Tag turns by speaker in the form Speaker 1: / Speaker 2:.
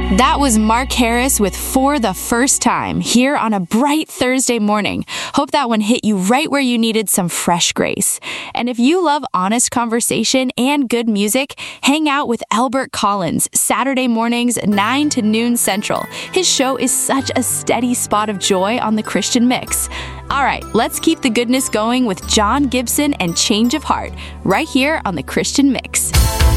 Speaker 1: That was Mark Harris with For the First Time here on a bright Thursday morning. Hope that one hit you right where you needed some fresh grace. And if you love honest conversation and good music, hang out with Albert Collins Saturday mornings 9 to noon Central. His show is such a steady spot of joy on the Christian Mix. All right, let's keep the goodness going with John Gibson and Change of Heart right here on the Christian Mix.